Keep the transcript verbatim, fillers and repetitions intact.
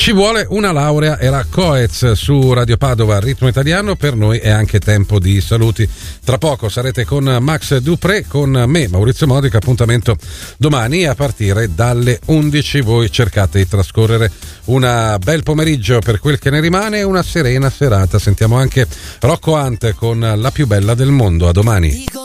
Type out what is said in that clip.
Ci vuole una laurea, era Coez su Radio Padova, Ritmo Italiano. Per noi è anche tempo di saluti. Tra poco sarete con Max Dupré, con me Maurizio Modica. Appuntamento domani a partire dalle undici. Voi cercate di trascorrere un bel pomeriggio per quel che ne rimane e una serena serata. Sentiamo anche Rocco Hunt con La più bella del mondo. A domani.